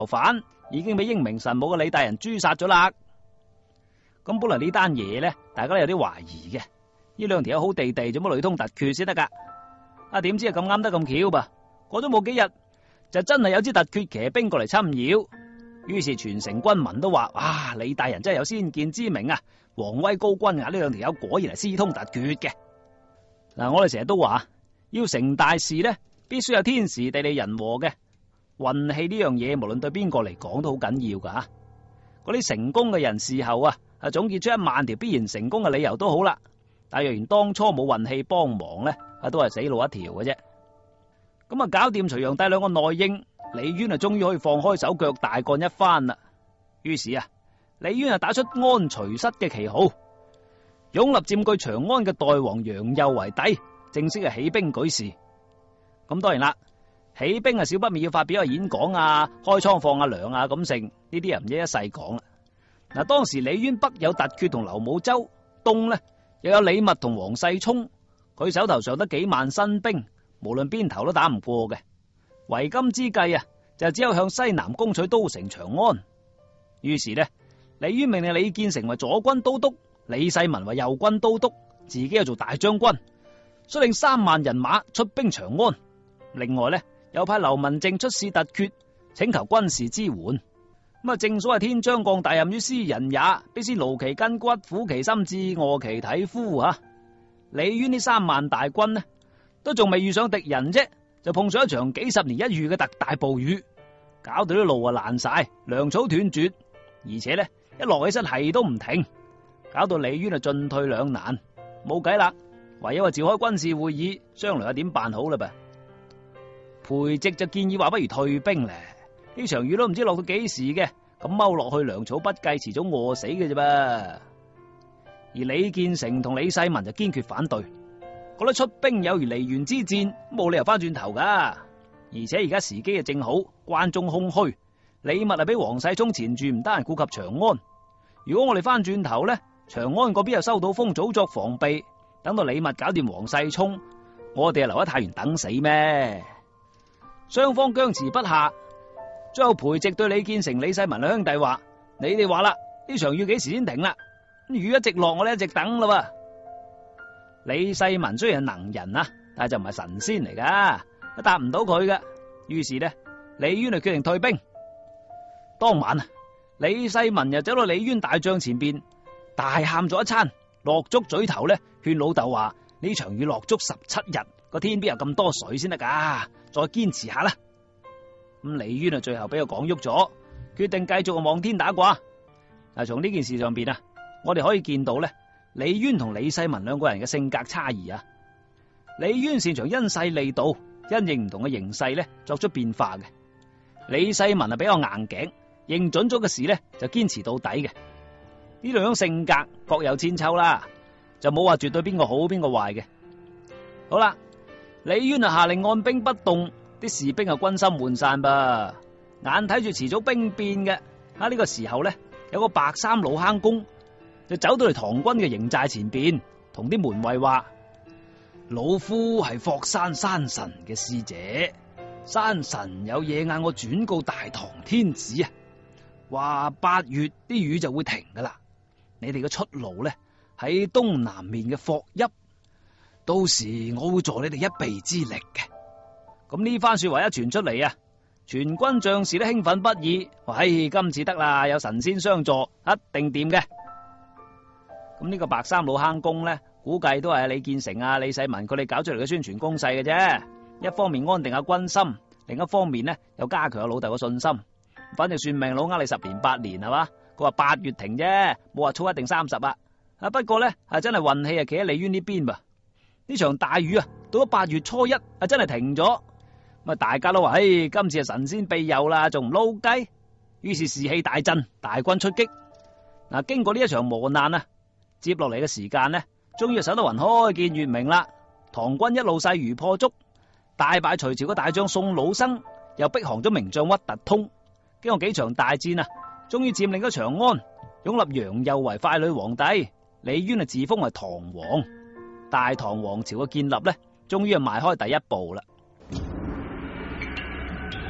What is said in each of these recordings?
犯已經俾英明神武嘅李大人誅殺咗啦。咁本來呢單嘢咧，大家都有啲懷疑嘅，呢兩條友好地地做乜雷通突厥先得噶？點知咁啱得咁巧噃，過咗冇幾日就真係有支突厥騎兵過嚟侵擾，於是全城軍民都話：哇，李大人真係有先見之明啊，皇威高君啊！呢兩條友果然係私通突厥嘅。我哋成日都話，要成大事咧，必須有天時地利人和嘅。運氣呢樣嘢，無論對邊個嚟講都好緊要噶。嗰啲成功嘅人事後總結出10000條必然成功嘅理由都好啦，但若然當初冇運氣幫忙咧，都係死路一條嘅啫。咁搞掂隋煬帝兩個內應，李淵終於可以放開手腳大幹一番啦。於是李淵打出安徐失嘅旗號，擁立佔據長安嘅代王楊佑為帝，正式起兵舉事。咁當然啦，起兵少不免要發表演講開倉放糧咁剩，呢啲人唔一一細講啦。當時李淵北有突厥同劉武周，東呢又有李密同王世充，佢手頭上得幾萬新兵，無論邊頭都打唔過嘅。為今之計就只有向西南攻取都城長安。於是呢，李淵命令李建成為左軍都督，李世民為右軍都督，自己又做大將軍，率領3萬人馬出兵長安。另外呢，又派劉文靜出使突厥，請求軍事支援。正所謂天將降大任於斯人也，必先勞其筋骨，苦其心志，餓其體膚。李淵呢3萬大軍呢，都仲未遇上敵人啫，就碰上一場幾十年一遇嘅特大暴雨，搞到啲路爛晒，糧草斷絕，而且呢一落起身係都唔停，搞到李淵進退兩難，冇計啦，唯有召開軍事會議商量下點辦好啦噃。裴寂就建議話不如退兵咧。呢場雨都唔知落到幾時嘅，咁踎落去糧草不計，遲早餓死嘅啫噃。而李建成同李世民就堅決反對，覺得出兵有如離原之戰，冇理由翻轉頭噶。而且而家時機正好，關中空虛，李密俾王世充纏住，唔得閒顧及長安。如果我哋翻轉頭呢，長安嗰邊又收到風，早作防備，等到李密搞掂王世充，我哋留喺太原等死咩？雙方僵持不下。最後裴寂對李建成、李世民兩兄弟話：你哋話啦，呢場雨幾時先停啦？雨一直落，我哋一直等啦。李世民雖然係能人但係就唔係神仙嚟噶，答唔到佢噶。於是呢，李淵就決定退兵。當晚李世民又走到李淵大帳前邊，大喊咗一餐，落足嘴頭呢，勸老豆話：呢場雨落足17日，個天邊有咁多水先得噶，再堅持下啦。咁李淵最後俾佢講喐咗，決定繼續望天打卦。從呢件事上邊我哋可以見到呢，李淵同李世民兩個人嘅性格差異。李淵擅長因勢利導，因應唔同嘅形勢呢作出變化嘅。李世民比較硬頸，認準咗嘅事呢就堅持到底嘅。呢兩種性格各有千秋啦，就冇話絕對邊個好邊個壞嘅。好啦，李淵下令按兵不動。啲士兵軍心渙散噃，眼睇住遲早兵變嘅。呢個時候呢，有個白衫老坑公就走到嚟唐軍嘅營寨前邊，同啲門衛話：老夫係霍山山神嘅使者，山神有嘢嗌我轉告大唐天子話8月啲雨就會停噶啦。你哋嘅出路呢，喺東南面嘅霍邑，到時我會助你哋一臂之力嘅。咁呢番說話一傳出嚟全軍將士都興奮不已，話：今次得啦，有神仙相助，一定掂嘅。咁呢個白衫老坑公呢，估計都係李建成李世民佢哋搞出嚟嘅宣傳攻勢嘅啫。一方面安定下軍心，另一方面呢又加強老豆嘅信心。反正算命佬呃你10年8年係嘛，佢話8月停啫，冇話操一定30啊。不過呢真係運氣企喺李淵呢邊噃。呢場大雨到咗8月初1真係停咗。大家都話：今次係神仙庇佑啦，仲唔撈雞？於是士氣大振，大軍出擊。經過呢一場磨難接落嚟嘅時間呢，終於守得雲開見月明啦。唐軍一路勢如破竹，大敗隋朝嘅大將宋魯生，又逼降咗名將屈突通。經過幾場大戰終於佔領咗長安，擁立楊佑為傀儡皇帝，李淵自封為唐王。大唐王朝嘅建立呢，終於邁開第一步啦。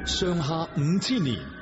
上下5000年。